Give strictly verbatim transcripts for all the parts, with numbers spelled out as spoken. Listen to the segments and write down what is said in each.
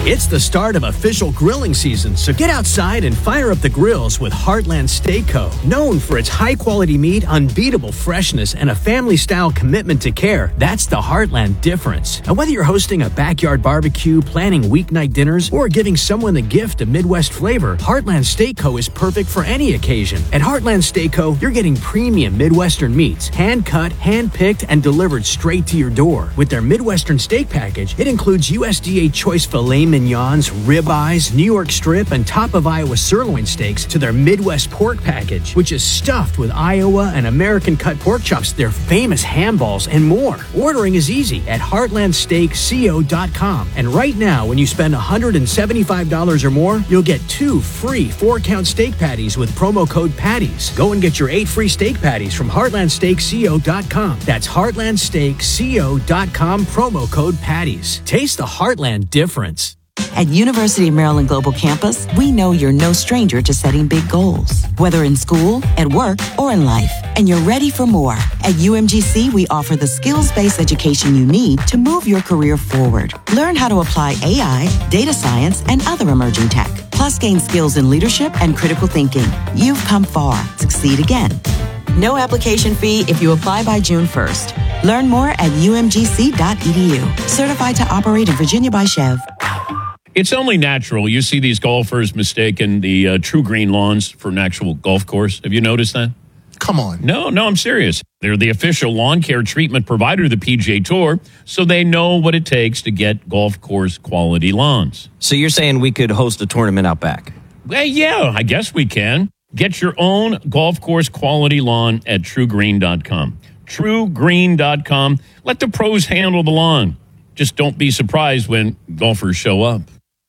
It's the start of official grilling season, so get outside and fire up the grills with Heartland Steak Co. Known for its high-quality meat, unbeatable freshness, and a family-style commitment to care, that's the Heartland difference. And whether you're hosting a backyard barbecue, planning weeknight dinners, or giving someone the gift of Midwest flavor, Heartland Steak Co. is perfect for any occasion. At Heartland Steak Co., you're getting premium Midwestern meats, hand-cut, hand-picked, and delivered straight to your door. With their Midwestern steak package, it includes U S D A choice filet mignons, ribeyes, New York strip, and top of Iowa sirloin steaks to their Midwest pork package, which is stuffed with Iowa and American cut pork chops, their famous ham balls, and more. Ordering is easy at heartland steak co dot com. And right now, when you spend one hundred seventy-five dollars or more, you'll get two free four-count steak patties with promo code PATTIES. Go and get your eight free steak patties from heartland steak co dot com. That's heartland steak co dot com, promo code PATTIES. Taste the Heartland difference. At University of Maryland Global Campus, we know you're no stranger to setting big goals, whether in school, at work, or in life, and you're ready for more. At U M G C, we offer the skills-based education you need to move your career forward. Learn how to apply A I, data science, and other emerging tech, plus gain skills in leadership and critical thinking. You've come far. Succeed again. No application fee if you apply by June first. Learn more at u m g c dot e d u. Certified to operate in Virginia by Chev. It's only natural. You see these golfers mistaking the uh, True Green lawns for an actual golf course. Have you noticed that? Come on. No, no, I'm serious. They're the official lawn care treatment provider of the P G A Tour, so they know what it takes to get golf course quality lawns. So you're saying we could host a tournament out back? Well, yeah, I guess we can. Get your own golf course quality lawn at true green dot com. true green dot com. Let the pros handle the lawn. Just don't be surprised when golfers show up.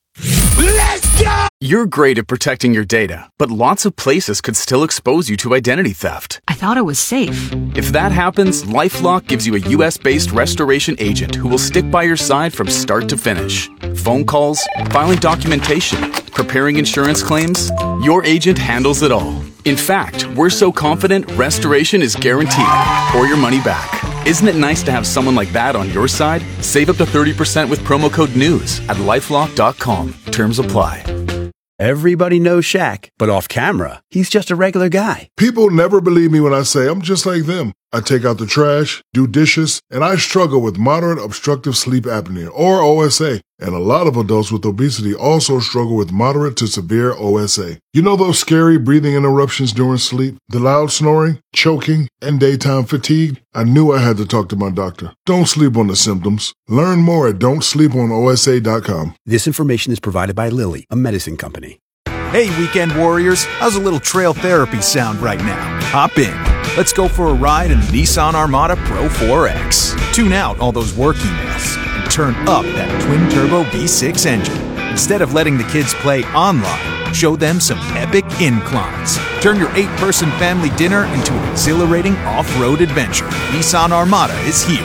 Let's go! You're great at protecting your data, but lots of places could still expose you to identity theft. I thought it was safe. If that happens, LifeLock gives you a U S-based restoration agent who will stick by your side from start to finish. Phone calls, filing documentation, preparing insurance claims, your agent handles it all. In fact, we're so confident restoration is guaranteed or your money back. Isn't it nice to have someone like that on your side? Save up to thirty percent with promo code NEWS at lifelock dot com. Terms apply. Everybody knows Shaq, but off camera, he's just a regular guy. People never believe me when I say I'm just like them. I take out the trash, do dishes, and I struggle with moderate obstructive sleep apnea, or O S A. And a lot of adults with obesity also struggle with moderate to severe O S A. You know those scary breathing interruptions during sleep, the loud snoring, choking, and daytime fatigue? I knew I had to talk to my doctor. Don't sleep on the symptoms. Learn more at don't sleep on O S A dot com. This information is provided by Lilly, a medicine company. Hey, weekend warriors, how's a little trail therapy sound right now? Hop in. Let's go for a ride in the Nissan Armada Pro four X. Tune out all those work emails and turn up that twin-turbo V six engine. Instead of letting the kids play online, show them some epic inclines. Turn your eight-person family dinner into an exhilarating off-road adventure. Nissan Armada is here.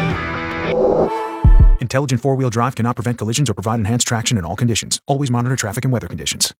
Intelligent four-wheel drive cannot prevent collisions or provide enhanced traction in all conditions. Always monitor traffic and weather conditions.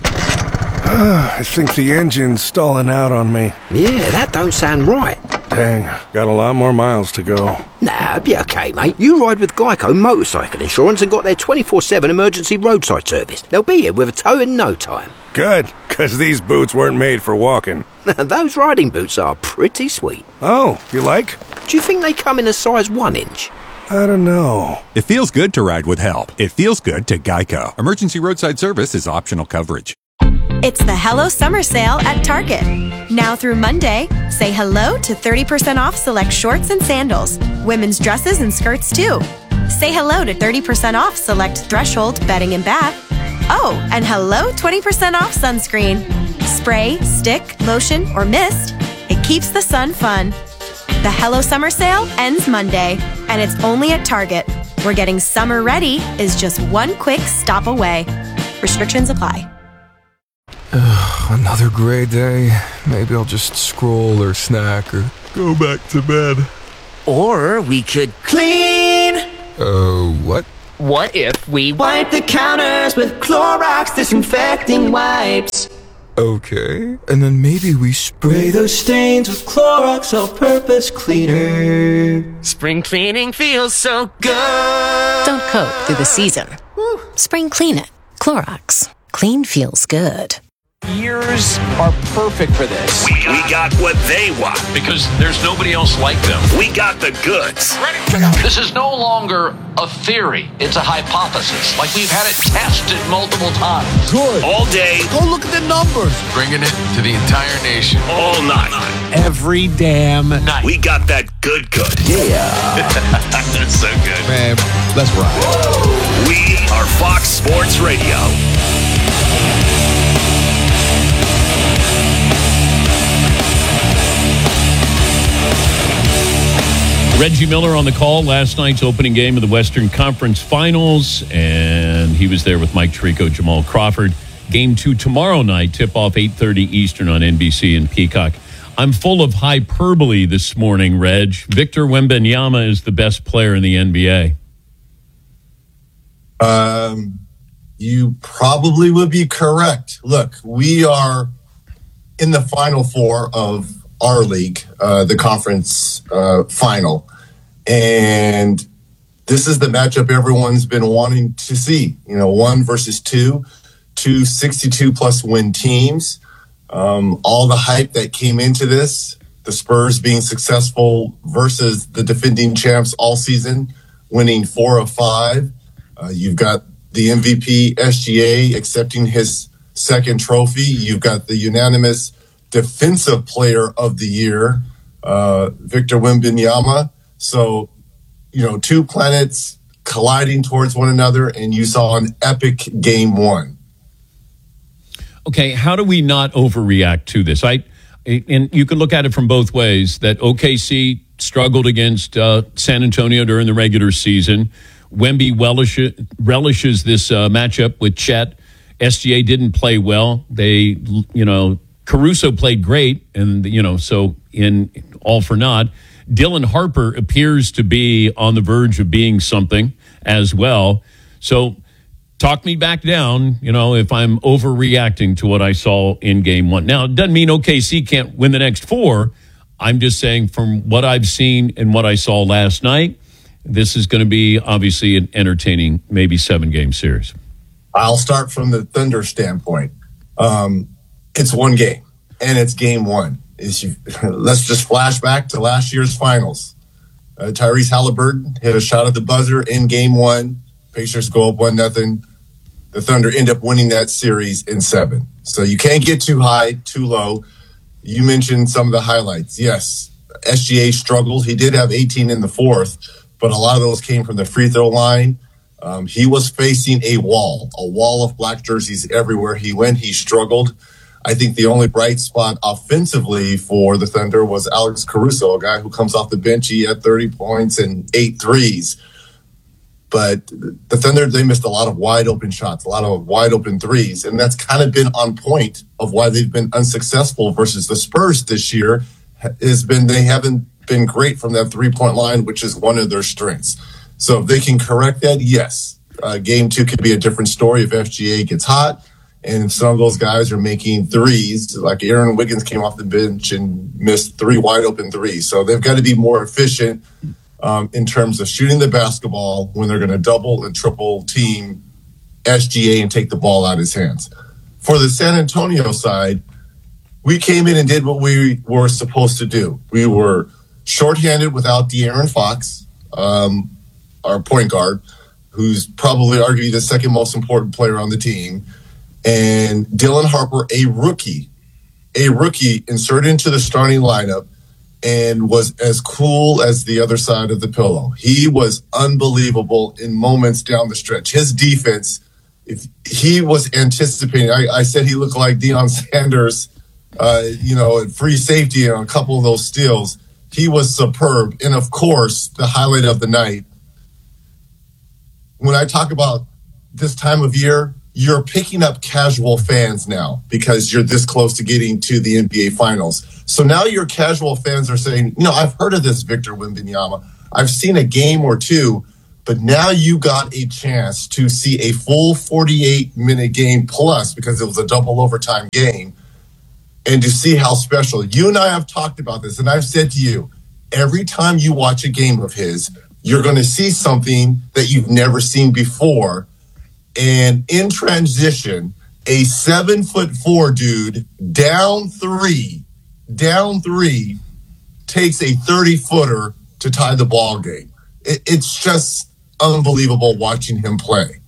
I think the engine's stalling out on me. Yeah, that don't sound right. Dang, got a lot more miles to go. Nah, be okay, mate. You ride with Geico Motorcycle Insurance and got their twenty-four seven emergency roadside service. They'll be here with a tow in no time. Good, because these boots weren't made for walking. Those riding boots are pretty sweet. Oh, you like? Do you think they come in a size one inch? I don't know. It feels good to ride with help. It feels good to Geico. Emergency roadside service is optional coverage. It's the Hello Summer Sale at Target. Now through Monday, say hello to thirty percent off select shorts and sandals, women's dresses and skirts too. Say hello to thirty percent off select Threshold bedding and bath. Oh, and hello twenty percent off sunscreen. Spray, stick, lotion, or mist. It keeps the sun fun. The Hello Summer Sale ends Monday, and it's only at Target, where getting summer ready is just one quick stop away. Restrictions apply. Ugh, another gray day. Maybe I'll just scroll or snack or go back to bed. Or we could clean. Uh, what? What if we wipe the counters with Clorox disinfecting wipes? Okay, and then maybe we spray those stains with Clorox all-purpose cleaner. Spring cleaning feels so good. Don't cope through the season. Spring Clean It. Clorox. Clean feels good. Years are perfect for this. We got, we got what they want. Because there's nobody else like them. We got the goods. This is no longer a theory. It's a hypothesis. Like we've had it tested multiple times. Good. All day. Go look at the numbers. Bringing it to the entire nation. All night. Every damn night. We got that good good. Yeah. That's so good. Man, let's ride. We are Fox Sports Radio. Reggie Miller on the call, last night's opening game of the Western Conference Finals, and he was there with Mike Tirico, Jamal Crawford. Game two tomorrow night, tip-off eight thirty Eastern on N B C and Peacock. I'm full of hyperbole this morning, Reg. Victor Wembanyama is the best player in the N B A. Um, you probably would be correct. Look, we are in the Final Four of our league, uh, the conference uh, final. And this is the matchup everyone's been wanting to see. You know, one versus two, two sixty-two plus win teams. Um, all the hype that came into this, the Spurs being successful versus the defending champs all season, winning four of five. Uh, you've got the M V P S G A accepting his second trophy. You've got the unanimous Defensive Player of the Year, uh, Victor Wembanyama. So, you know, two planets colliding towards one another, and you saw an epic game one. Okay, how do we not overreact to this? I and you can look at it from both ways. That O K C struggled against uh, San Antonio during the regular season. Wemby relishes, relishes this uh, matchup with Chet. S G A didn't play well. They, you know, Caruso played great, and, you know, so in all for naught. Dylan Harper appears to be on the verge of being something as well. So talk me back down, you know, if I'm overreacting to what I saw in game one. Now, it doesn't mean O K C can't win the next four. I'm just saying from what I've seen and what I saw last night, this is going to be obviously an entertaining, maybe seven-game series. I'll start from the Thunder standpoint. Um, it's one game, and it's game one. Is you, let's just flash back to last year's finals. Uh, Tyrese Halliburton hit a shot at the buzzer in game one. Pacers go up one nothing. The Thunder end up winning that series in seven. So you can't get too high, too low. You mentioned some of the highlights. Yes, S G A struggled. He did have eighteen in the fourth, but a lot of those came from the free throw line. Um, he was facing a wall, a wall of black jerseys everywhere he went. He struggled. I think the only bright spot offensively for the Thunder was Alex Caruso, a guy who comes off the bench. He had thirty points and eight threes. But the Thunder, they missed a lot of wide open shots, a lot of wide open threes. And that's kind of been on point of why they've been unsuccessful versus the Spurs this year, has been they haven't been great from that three-point line, which is one of their strengths. So if they can correct that, yes, uh, game two could be a different story if F G A gets hot. And some of those guys are making threes, like Aaron Wiggins came off the bench and missed three wide open threes. So they've got to be more efficient um, in terms of shooting the basketball when they're going to double and triple team S G A and take the ball out of his hands. For the San Antonio side, we came in and did what we were supposed to do. We were shorthanded without De'Aaron Fox, um, our point guard, who's probably arguably the second most important player on the team. And Dylan Harper, a rookie, a rookie inserted into the starting lineup and was as cool as the other side of the pillow. He was unbelievable in moments down the stretch. His defense, if he was anticipating, I, I said he looked like Deion Sanders, uh, you know, at free safety on a couple of those steals. He was superb. And of course, the highlight of the night, when I talk about this time of year, you're picking up casual fans now because you're this close to getting to the N B A Finals. So now your casual fans are saying, you know, I've heard of this Victor Wembanyama. I've seen a game or two, but now you got a chance to see a full forty-eight minute game plus because it was a double overtime game and to see how special. You and I have talked about this, and I've said to you, every time you watch a game of his, you're going to see something that you've never seen before. And in transition, a seven foot four dude down three, down three, takes a thirty footer to tie the ball game. It, it's just unbelievable watching him play.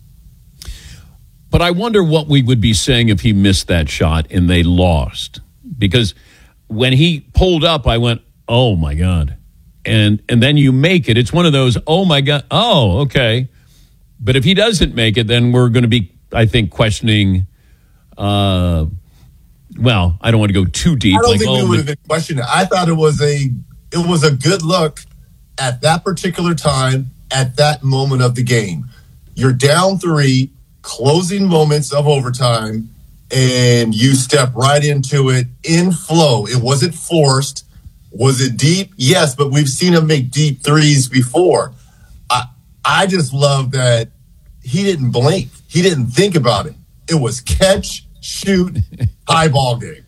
But I wonder what we would be saying if he missed that shot and they lost. Because when he pulled up, I went, oh, my God. And and then you make it. It's one of those, oh, my God, oh, okay. But if he doesn't make it, then we're going to be, I think, questioning, uh, well, I don't want to go too deep. I don't like, think oh, we would have been questioning it. I thought it was a it was a good look at that particular time, at that moment of the game. You're down three, closing moments of overtime, and you step right into it in flow. It wasn't forced. Was it deep? Yes, but we've seen him make deep threes before. I I just love that he didn't blink. He didn't think about it. It was catch, shoot, high ball game.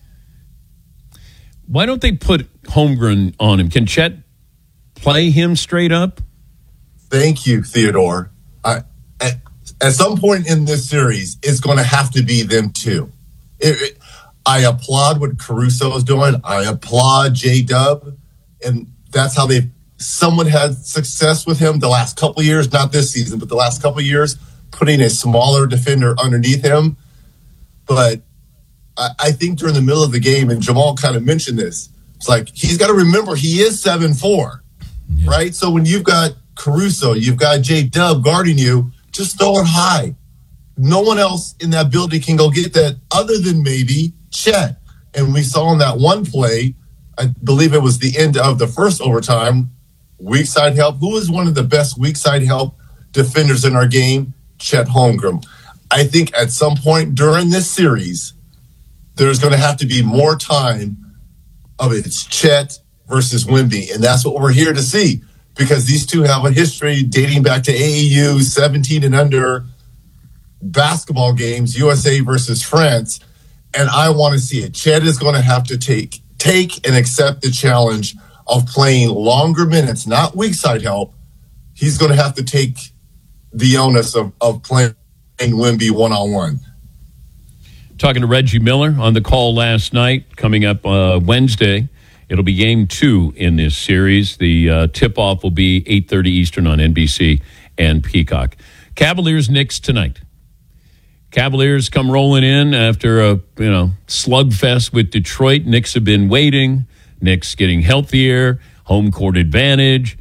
Why don't they put Holmgren on him? Can Chet play him straight up? Thank you, Theodore. I, at, at some point in this series, it's going to have to be them two. It, it, I applaud what Caruso is doing. I applaud J-Dub. And that's how they've somewhat had success with him the last couple of years, not this season, but the last couple of years, putting a smaller defender underneath him. But I, I think during the middle of the game, and Jamal kind of mentioned this, it's like he's got to remember he is seven four, yeah. right? So when you've got Caruso, you've got J-Dub guarding you, just throw it high. No one else in that building can go get that other than maybe Chet. And we saw in that one play, I believe it was the end of the first overtime, weak side help. Who is one of the best weak side help defenders in our game? Chet Holmgren. I think at some point during this series, there's going to have to be more time of it's Chet versus Wemby. And that's what we're here to see, because these two have a history dating back to A A U, seventeen and under basketball games, U S A versus France. And I want to see it. Chet is going to have to take, take and accept the challenge of playing longer minutes, not weak side help. He's going to have to take the onus of, of playing Wemby one-on-one. Talking to Reggie Miller on the call last night. Coming up uh, Wednesday, it'll be game two in this series. The uh, tip-off will be eight thirty Eastern on N B C and Peacock. Cavaliers-Knicks tonight. Cavaliers come rolling in after a you know slugfest with Detroit. Knicks have been waiting. Knicks getting healthier, home court advantage,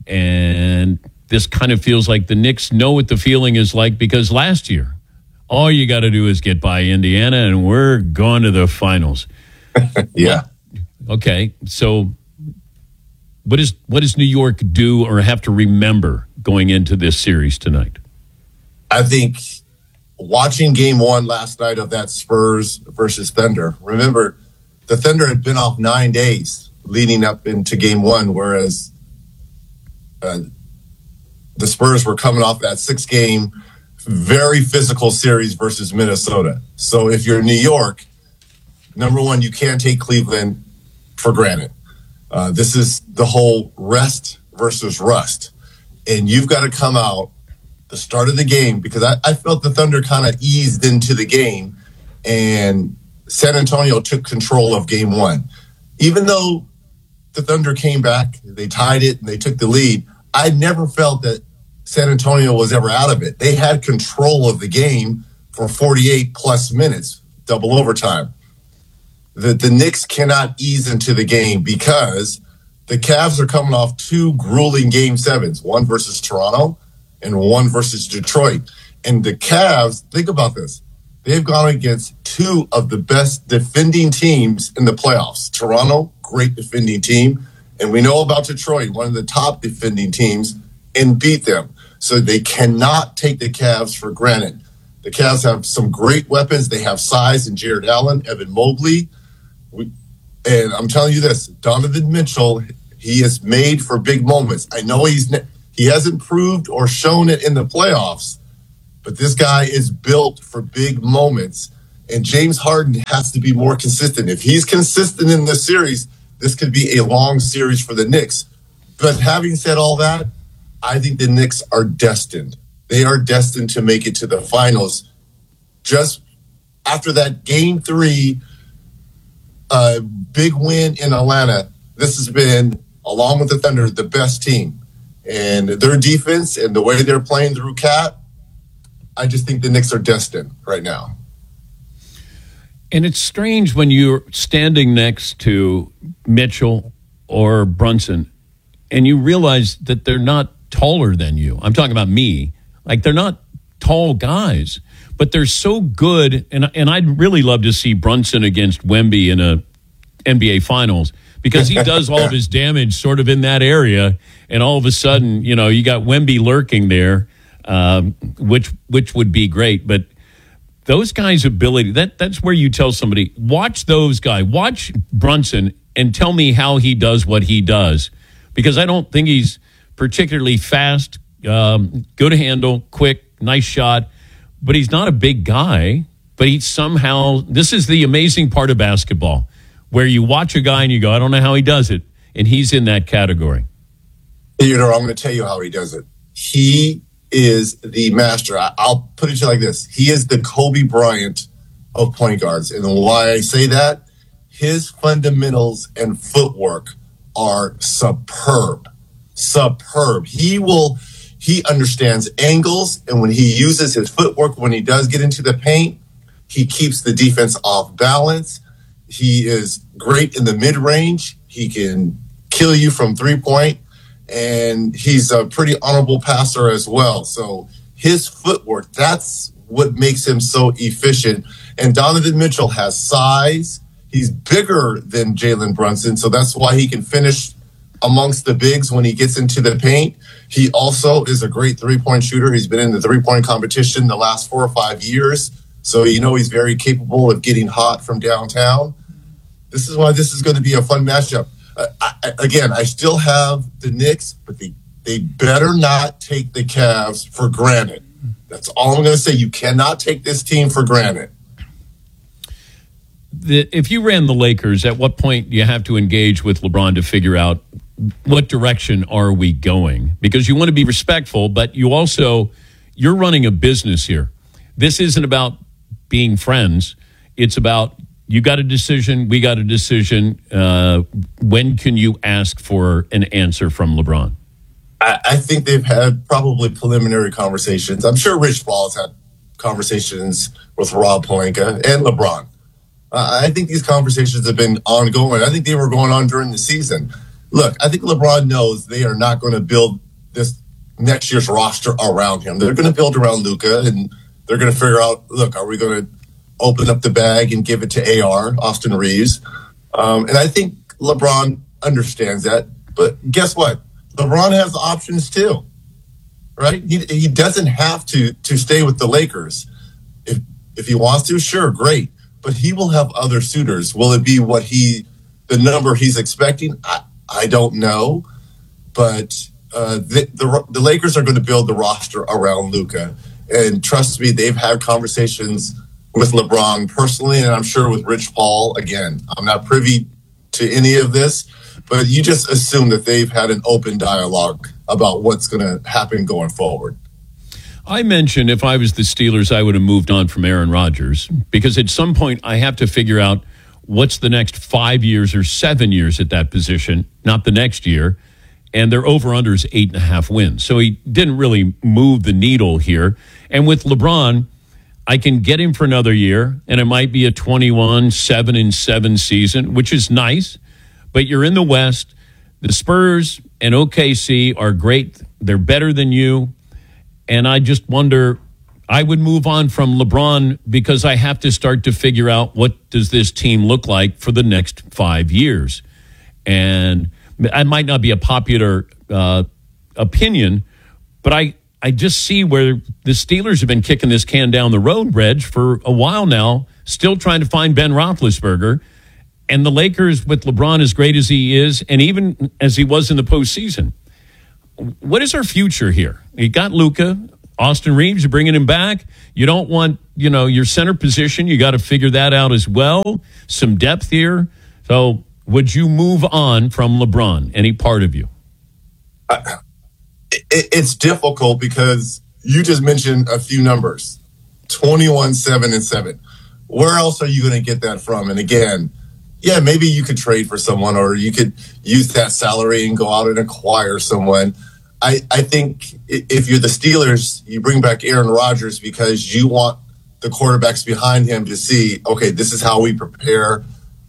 and this kind of feels like the Knicks know what the feeling is like, because last year, all you got to do is get by Indiana, and we're going to the finals. yeah. Okay, so what is what does New York do or have to remember going into this series tonight? I think watching game one last night of that Spurs versus Thunder, remember, the Thunder had been off nine days leading up into game one, whereas uh, the Spurs were coming off that six-game, very physical series versus Minnesota. So if you're New York, number one, you can't take Cleveland for granted. Uh, this is the whole rest versus rust. And you've got to come out the start of the game, because I, I felt the Thunder kind of eased into the game, and San Antonio took control of game one. Even though the Thunder came back, they tied it, and they took the lead, I never felt that San Antonio was ever out of it. They had control of the game for forty-eight plus minutes, double overtime. The, the Knicks cannot ease into the game because the Cavs are coming off two grueling game sevens, one versus Toronto and one versus Detroit. And the Cavs, think about this, they've gone against two of the best defending teams in the playoffs. Toronto, great defending team. And we know about Detroit, one of the top defending teams, and beat them. So they cannot take the Cavs for granted. The Cavs have some great weapons. They have size in Jared Allen, Evan Mobley. We, and I'm telling you this, Donovan Mitchell, he is made for big moments. I know he's he hasn't proved or shown it in the playoffs, but this guy is built for big moments. And James Harden has to be more consistent. If he's consistent in this series, this could be a long series for the Knicks. But having said all that, I think the Knicks are destined they are destined to make it to the finals. Just after that game three uh, big win in Atlanta, this has been, along with the Thunder, the best team. And their defense and the way they're playing through Cat, I just think the Knicks are destined right now. And it's strange when you're standing next to Mitchell or Brunson and you realize that they're not taller than you. I'm talking about me. Like, they're not tall guys, but they're so good. And, and I'd really love to see Brunson against Wemby in a N B A Finals, because he does all of his damage sort of in that area. And all of a sudden, you know, you got Wemby lurking there, um, which which would be great. But those guys' ability, that that's where you tell somebody, watch those guys, watch Brunson and tell me how he does what he does. Because I don't think he's particularly fast, um, good handle, quick, nice shot. But he's not a big guy. But he somehow, this is the amazing part of basketball, where you watch a guy and you go, I don't know how he does it. And he's in that category. Theodore, I'm going to tell you how he does it. He is the master. I, I'll put it to you like this. He is the Kobe Bryant of point guards. And why I say that, his fundamentals and footwork are superb. Superb. He will, he understands angles. And when he uses his footwork, when he does get into the paint, he keeps the defense off balance. He is great in the mid-range. He can kill you from three-point. And he's a pretty honorable passer as well. So his footwork, that's what makes him so efficient. And Donovan Mitchell has size. He's bigger than Jalen Brunson, so that's why he can finish amongst the bigs when he gets into the paint. He also is a great three-point shooter. He's been in the three-point competition the last four or five years. So, you know, he's very capable of getting hot from downtown. This is why this is going to be a fun matchup. Uh, I, again, I still have the Knicks, but they, they better not take the Cavs for granted. That's all I'm going to say. You cannot take this team for granted. The, if you ran the Lakers, at what point do you have to engage with LeBron to figure out what direction are we going? Because you want to be respectful, but you also, you're running a business here. This isn't about being friends. It's about, you got a decision, we got a decision. Uh, when can you ask for an answer from LeBron? I, I think they've had probably preliminary conversations. I'm sure Rich Paul's had conversations with Rob Pelinka and LeBron. Uh, I think these conversations have been ongoing. I think they were going on during the season. Look, I think LeBron knows they are not going to build this next year's roster around him. They're going to build around Luka, and they're going to figure out, look, are we going to open up the bag and give it to A R, Austin Reeves? Um, and I think LeBron understands that. But guess what? LeBron has options too, right? He, he doesn't have to to stay with the Lakers. If if he wants to, sure, great. But he will have other suitors. Will it be what he, the number he's expecting? I, I don't know. But uh, the, the the Lakers are going to build the roster around Luka. And trust me, they've had conversations with LeBron personally, and I'm sure with Rich Paul. Again, I'm not privy to any of this, but you just assume that they've had an open dialogue about what's going to happen going forward. I mentioned if I was the Steelers, I would have moved on from Aaron Rodgers, because at some point I have to figure out what's the next five years or seven years at that position, not the next year. And their over-under is eight and a half wins. So he didn't really move the needle here. And with LeBron, I can get him for another year, and it might be a twenty-one, seven and seven season, which is nice. But you're in the West. The Spurs and O K C are great. They're better than you. And I just wonder, I would move on from LeBron because I have to start to figure out what does this team look like for the next five years. And I might not be a popular uh, opinion, but I, I just see where the Steelers have been kicking this can down the road, Reg, for a while now, still trying to find Ben Roethlisberger. And the Lakers, with LeBron as great as he is, and even as he was in the postseason, what is our future here? You got Luka, Austin Reeves, you're bringing him back. You don't want, you know, your center position. You got to figure that out as well. Some depth here. So would you move on from LeBron, any part of you? Uh, it, it's difficult because you just mentioned a few numbers, twenty-one, seven, and seven. Where else are you going to get that from? And again, yeah, maybe you could trade for someone, or you could use that salary and go out and acquire someone. I, I think if you're the Steelers, you bring back Aaron Rodgers because you want the quarterbacks behind him to see, okay, this is how we prepare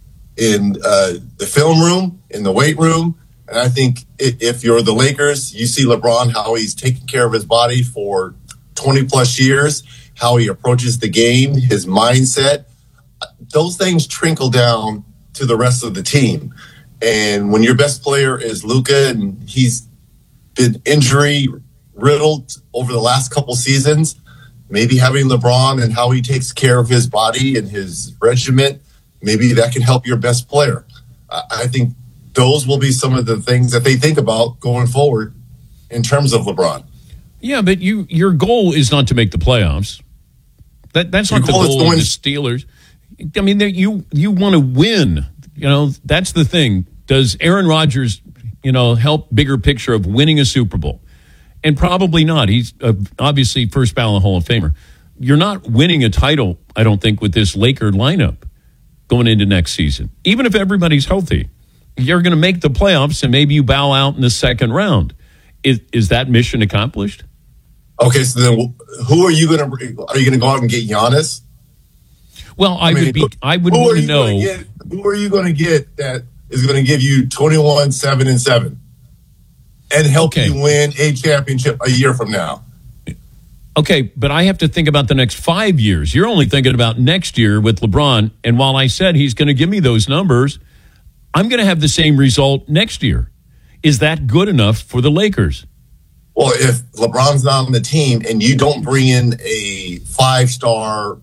in uh, the film room, in the weight room. And I think if you're the Lakers, you see LeBron, how he's taking care of his body for twenty plus years, how he approaches the game, his mindset. Those things trickle down to the rest of the team. And when your best player is Luka and he's been injury riddled over the last couple seasons, maybe having LeBron and how he takes care of his body and his regiment, maybe that can help your best player. I think those will be some of the things that they think about going forward in terms of LeBron. Yeah, but you your goal is not to make the playoffs. That that's not the goal of the Steelers. I mean, you you want to win. You know, that's the thing. Does Aaron Rodgers, you know, help bigger picture of winning a Super Bowl? And probably not. He's uh, obviously first ballot Hall of Famer. You're not winning a title, I don't think, with this Laker lineup going into next season. Even if everybody's healthy, you're going to make the playoffs and maybe you bow out in the second round. Is is that mission accomplished? Okay, so then who are you going to? Are you going to go out and get Giannis? Well, I, I mean, would be. I would want to know. Get, who are you going to get that is going to give you twenty-one, seven, and seven, and help okay. you win a championship a year from now? Okay, but I have to think about the next five years. You're only thinking about next year with LeBron. And while I said he's going to give me those numbers, I'm going to have the same result next year. Is that good enough for the Lakers? Well, if LeBron's not on the team and you don't bring in a five-star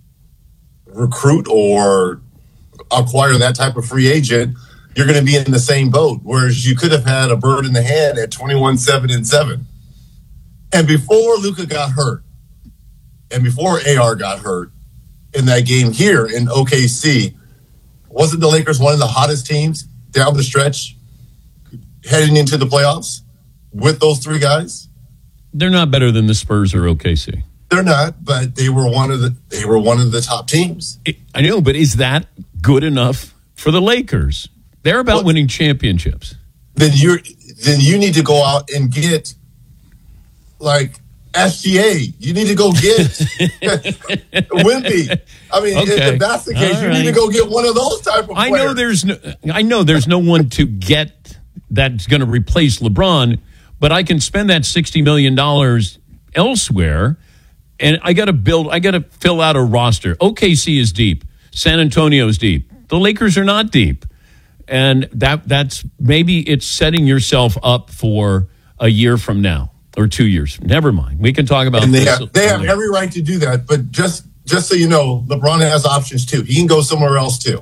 recruit or acquire that type of free agent, you're going to be in the same boat. Whereas you could have had a bird in the hand at twenty-one, seven, and seven. And before Luka got hurt, and before A R got hurt in that game here in O K C, wasn't the Lakers one of the hottest teams down the stretch heading into the playoffs with those three guys? They're not better than the Spurs or O K C. They're not, but they were one of the they were one of the top teams. I know, but is that good enough for the Lakers? They're about well, winning championships. Then you then you need to go out and get like S G A. You need to go get Wimpy. I mean, okay. if that's the case, All you right. need to go get one of those type of players. I know there's no I know there's no one to get that's going to replace LeBron, but I can spend that sixty million dollars elsewhere, and I got to build, I got to fill out a roster. O K C is deep. San Antonio's deep. The Lakers are not deep. And that that's maybe it's setting yourself up for a year from now or two years. Never mind. We can talk about and they this. Have, they have every right to do that, but just just so you know, LeBron has options too. He can go somewhere else too.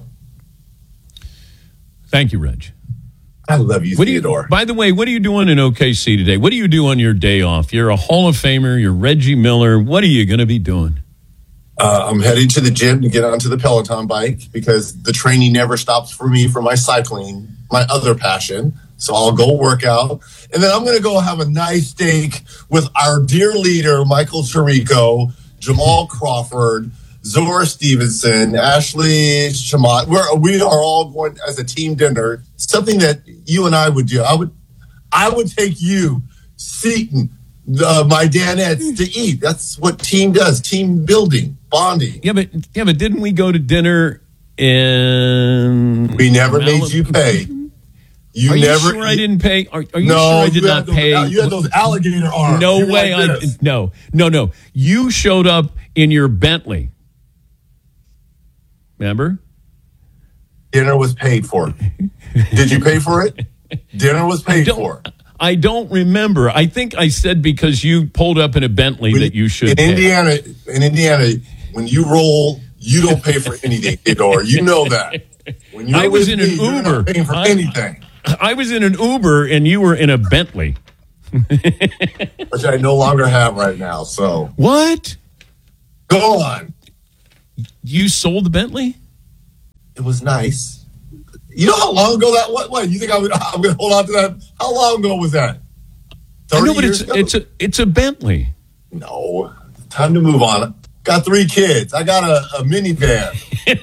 Thank you, Reg. I love you, what Theodore. Do you, by the way, what are you doing in O K C today? What do you do on your day off? You're a Hall of Famer. You're Reggie Miller. What are you going to be doing? Uh, I'm heading to the gym to get onto the Peloton bike because the training never stops for me for my cycling, my other passion. So I'll go work out. And then I'm going to go have a nice steak with our dear leader, Michael Chirico, Jamal Crawford, Zora Stevenson, Ashley Shamat. We're, we are all going as a team dinner, something that you and I would do. I would, I would take you, Seton, uh, my Danettes to eat. That's what team does, team building, bonding. Yeah, but yeah, but didn't we go to dinner in... We never Malibu? Made you pay. You are never, you sure I didn't pay? Are, are you no, sure I did not those, pay? You had those alligator arms. No You're way. Like I no, no, no. You showed up in your Bentley. Remember? Dinner was paid for. Did you pay for it? Dinner was paid for. I don't remember. I think I said because you pulled up in a Bentley when, that you should in pay. Indiana. In Indiana, when you roll, you don't pay for anything, Theodore. You know that. When you're I was in me, an Uber. You're not paying for I, anything. I was in an Uber and you were in a Bentley. Which I no longer have right now. So what? Go on. You sold the Bentley? It was nice. You know how long ago that was? What? You think I would, I'm going to hold on to that? How long ago was that? I know, but it's ago? it's a it's a Bentley. No. Time to move on. Got three kids. I got a, a minivan.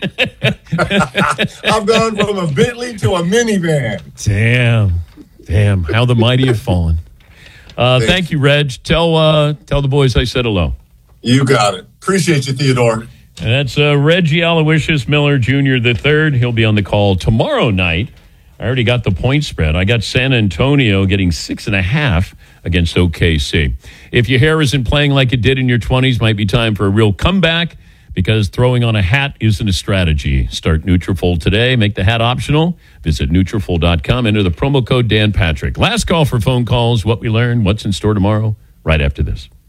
I've gone from a Bentley to a minivan. Damn. Damn. How the mighty have fallen. Uh, thank you, Reg. Tell uh, tell the boys I said hello. You got it. Appreciate you, Theodore. And that's uh, Reggie Aloysius Miller Junior the third. He'll be on the call tomorrow night. I already got the point spread. I got San Antonio getting six and a half against O K C. If your hair isn't playing like it did in your twenties, might be time for a real comeback because throwing on a hat isn't a strategy. Start Nutrafol today. Make the hat optional. Visit Nutrafol dot com. Enter the promo code Dan Patrick. Last call for phone calls. What we learned. What's in store tomorrow. Right after this.